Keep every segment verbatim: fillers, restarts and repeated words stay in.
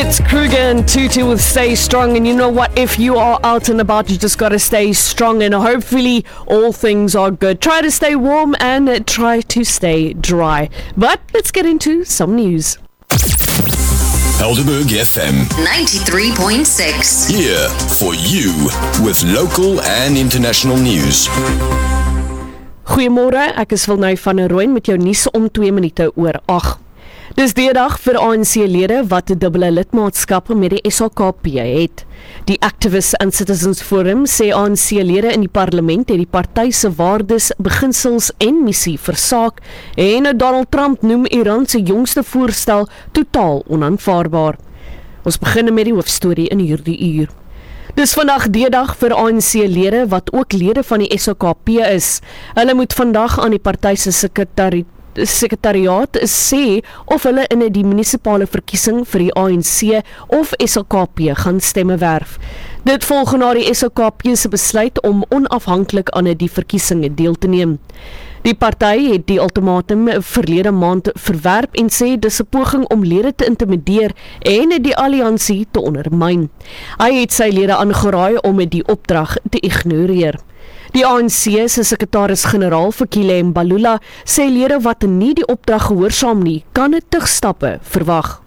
It's Kruger and Tutu with Stay Strong. And you know what? If you are out and about, you just got to stay strong. And hopefully all things are good. Try to stay warm and try to stay dry. But let's get into some news. Helderberg F M ninety-three point six. Here for you with local and international news. Goeiemôre, ek is Wilnou van der Rooyen met jou nuus om twee minute oor agt. Dis die dag vir A N C-lede wat 'n dubbele lidmaatskap met die S H K P het. Die Activists and Citizens Forum sê A N C-lede in die parlement het die party se waardes, beginsels en missie versaak en Donald Trump noem Iran se jongste voorstel totaal onaanvaarbaar. Ons begin met die hoofstorie in hierdie uur. Dis vandag die dag vir A N C-lede wat ook lede van die S H K P is. Hulle moet vandag aan die party se sekretariaat sekretariaat sê of hulle in die munisipale verkiesing vir die A N C of S H K P gaan stemme werf. Dit volg na die S H K P se besluit om onafhanklik aan die verkiesing deel te neem. Die party het die ultimatum verlede maand verwerp en sê dis 'n poging om lede te intimideer en die alliansie te ondermyn. Hy het sy lede aangeraai om die opdrag te ignoreer. Die A N C se sekretaris-generaal Fikile Mbalula sê lede wat nie die opdrag gehoorsaam nie, kan 'n terugstappe verwag.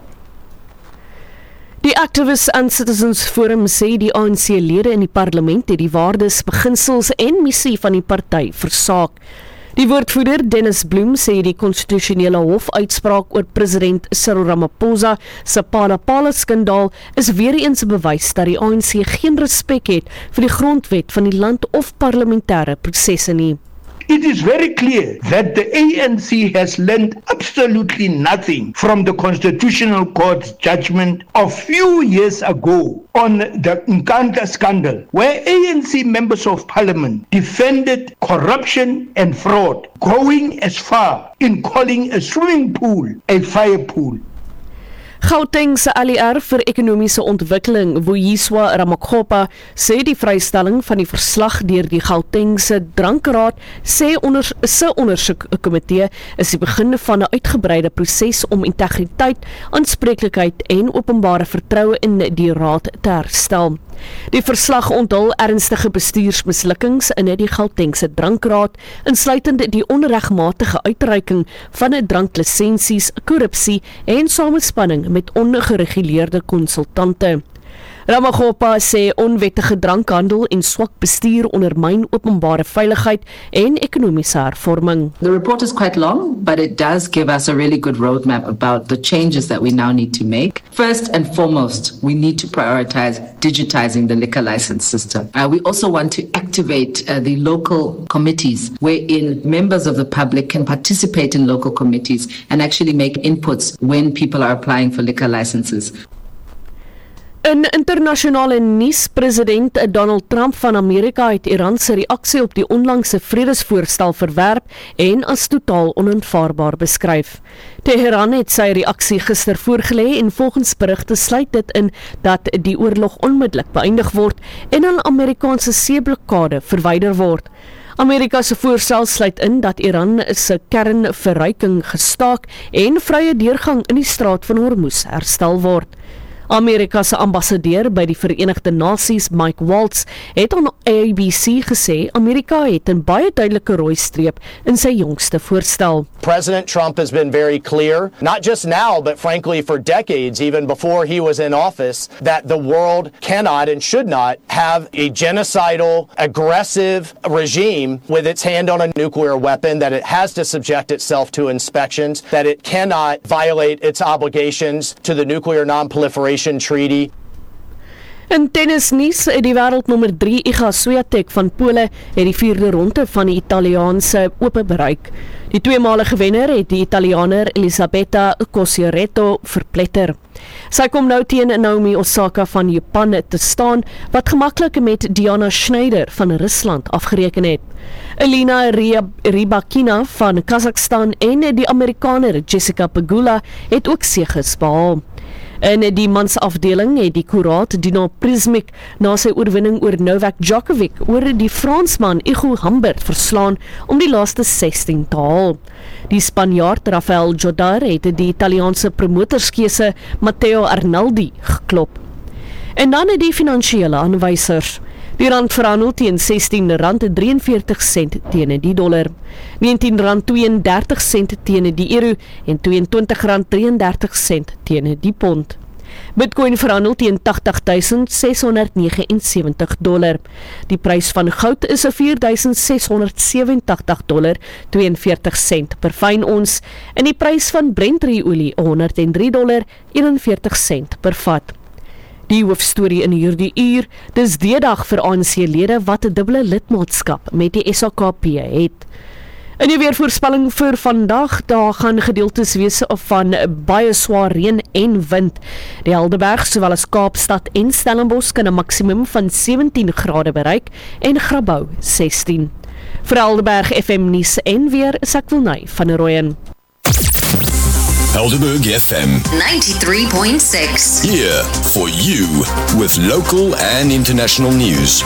Die Activists and Citizens Forum sê die A N C-lede in die parlement het die waardes, beginsels en missie van die party versaak. Die woordvoerder Dennis Bloem sê die konstitusionele hof uitspraak oor president Cyril Ramaphosa se Phala-Phala skandaal is weer eens 'n bewys dat die A N C geen respek het vir die grondwet van die land of parlementêre prosesse nie. It is very clear that the A N C has learned absolutely nothing from the Constitutional Court's judgment a few years ago on the Nkandla scandal, where A N C members of parliament defended corruption and fraud, going as far in calling a swimming pool a fire pool. Gauteng se L E R vir ekonomiese ontwikkeling, Vuyiswa Ramakgopa, sê die vrystelling van die verslag deur die Gautengse Drankraad sê onder se ondersoekkomitee is die begin van 'n uitgebreide proses om integriteit, aanspreeklikheid en openbare vertroue in die raad te herstel. Die verslag onthul ernstige bestuursmislukkings in die Gautengse Drankraad, insluitend die onregmatige uitreiking van 'n dranklisensies, korrupsie en samespanning met ongereguleerde konsultante. Ramakgopa sê onwettige drankhandel en swak bestuur ondermyn openbare veiligheid en ekonomiese hervorming. The report is quite long, but it does give us a really good roadmap about the changes that we now need to make. First and foremost, we need to prioritize digitizing the liquor license system. Uh, we also want to activate uh, the local committees wherein members of the public can participate in local committees and actually make inputs when people are applying for liquor licenses. In internasionale nuus, president Donald Trump van Amerika het Iran se reaksie op die onlangse vredesvoorstel verwerp en as totaal onaanvaarbaar beskryf. Teheran het sy reaksie gister voorgelê en volgens berigte sluit dit in dat die oorlog onmiddellik beëindig word en 'n Amerikaanse seeblokade verwyder word. Amerika se voorstel sluit in dat Iran se kernverryking gestaak en vrye deurgang in die straat van Hormuz herstel word. Amerika se ambassadeur by die Verenigde Nasies, Mike Waltz, het aan A B C gesê Amerika het 'n baie duidelike rooi streep in sy jongste voorstel. President Trump has been very clear, not just now, but frankly for decades, even before he was in office, that the world cannot and should not have a genocidal, aggressive regime with its hand on a nuclear weapon, that it has to subject itself to inspections, that it cannot violate its obligations to the Nuclear Non-Proliferation Treaty. In tennisnuus, die wêreldnommer drie Iga Swiatek van Pole het die vierde ronde van die Italiaanse Ope bereik. Die tweemalige wenner het die Italianer Elisabetta Cosciaretto verpletter. Sy kom nou teen Naomi Osaka van Japan te staan, wat gemaklik met Diana Schneider van Rusland afgereken het. Elina Rybakina van Kazakhstan en die Amerikaner Jessica Pegula het ook seges behaal. In die mansafdeling het die Kroaat Dino Prismic na sy oorwinning oor Novak Djokovic oor die Fransman Igo Humbert verslaan om die laaste sestien te haal. Die Spanjaard Rafael Jodar het die Italiaanse promotorskeuse Matteo Arnaldi geklop. En dan het die finansiële aanwysers. Die rand verhandel teen sestien rand drieënveertig sent teen die dollar, negentien rand tweeëndertig sent teen die euro en tweeëntwintig rand drieëndertig sent teen die pond. Bitcoin verhandel teen agtig duisend ses honderd negenensewentig dollar. Die prys van goud is vier duisend ses honderd sewentig dollar tweeënveertig sent per fyn ons en die prys van Brent-olie honderd drie dollar eenenveertig sent per vat. Die hoofstorie in hierdie uur, dis D-dag vir A N C-lede wat 'n dubbele lidmaatskap met die S A K P het. In die weervoorspelling vir vandag, daar gaan gedeeltes wees van baie swaar reën en wind. Die Helderberg, sowel as Kaapstad en Stellenbosch kan 'n maksimum van sewentien grade bereik en Grabouw sestien. Vir Helderberg F M nuus en weer is ek Wilnay van der Rooyen. Helderberg F M ninety-three point six. here for you with local and international news.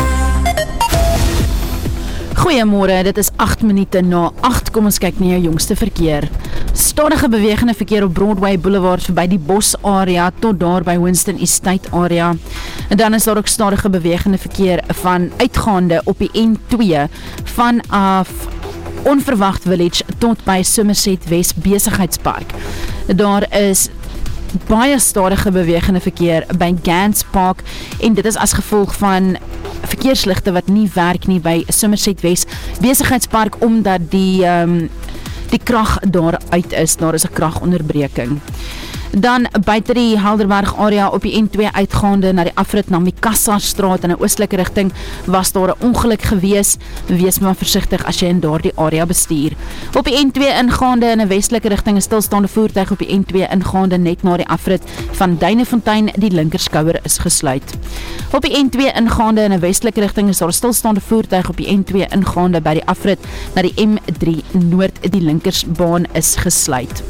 Goeiemôre, dit is agt minute na agt. Kom ons kyk na jou jongste verkeer. Stadige bewegende verkeer op Broadway Boulevard verby die Bos area tot daar by Winston Estate area. En dan is daar ook stadige bewegende verkeer van uitgaande op die N twee vanaf Onverwacht Village tot by Somerset West Besigheidspark. Daar is baie stadige bewegende verkeer by Gans Park en dit is as gevolg van verkeersligte wat nie werk nie by Somerset West Besigheidspark omdat die um, die krag daar uit is, daar is 'n kragonderbreking. Dan buite die Helderberg area op die N twee uitgaande na die afrit na Mikasa straat in 'n oostelike rigting was daar 'n ongeluk gewees. Wees maar versigtig as jy in daardie area bestuur. Op die N twee ingaande in 'n westelike rigting 'n stilstaande voertuig op die N twee ingaande net na die afrit van Duinefontein, die linkerskouer is gesluit. Op die N twee ingaande in 'n westelike rigting is daar 'n stilstaande voertuig op die N twee ingaande by die afrit na die M drie Noord, die linkersbaan is gesluit.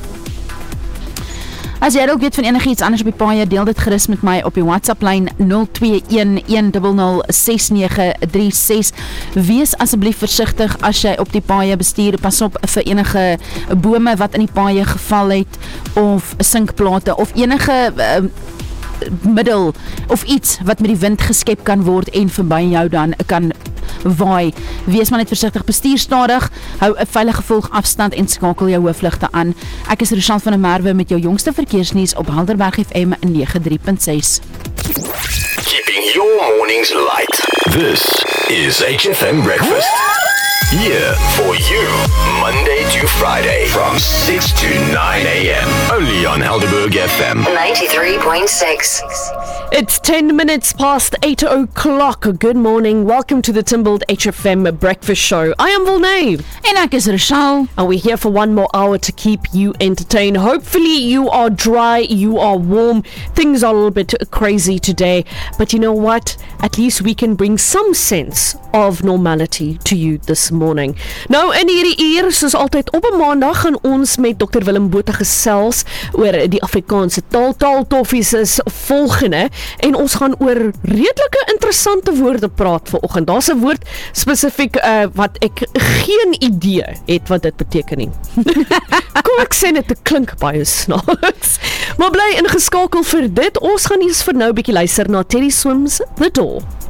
As jy ook weet van enigiets anders op die paaie, deel dit gerus met my op die WhatsApp-lyn nul twee een een nul nul ses nege drie ses. Wees asseblief versigtig as jy op die paaie bestuur. Pas op vir enige bome wat in die paaie geval het, of sinkplate, of enige uh, middel, of iets wat met die wind geskep kan word en verby jou dan kan waai. Wees maar net versigtig, bestuur stadig, hou 'n veilige volgafstand en skakel jou hoofligte aan. Ek is Rochelle van der Merwe met jou jongste verkeersnuus op Helderberg F M ninety-three point six. Keeping your mornings light. This is H F M Breakfast. Here for you, Monday to Friday from six to nine a.m. Only on Helderberg F M ninety-three point six. It's ten minutes past eight o'clock. Good morning. Welcome to the Timbled H F M Breakfast Show. I am Volnay. En ek is Rochelle. And we're here for one more hour to keep you entertained. Hopefully you are dry, you are warm. Things are a little bit crazy today. But you know what? At least we can bring some sense of normality to you this morning. Nou, in hierdie uur, soos altyd op 'n maandag, gaan ons met dokter Willem Botha gesels oor die Afrikaanse taal. Taaltoffies is volgende. En ons gaan oor redelike interessante woorde praat vanoggend. Daar's 'n woord spesifiek uh, wat ek geen idee het wat dit beteken nie. Kom ek sê net, dit klink baie snaaks. Maar bly ingeskakel vir dit. Ons gaan eers vir nou 'n bietjie luister na Teddy Swims The Door.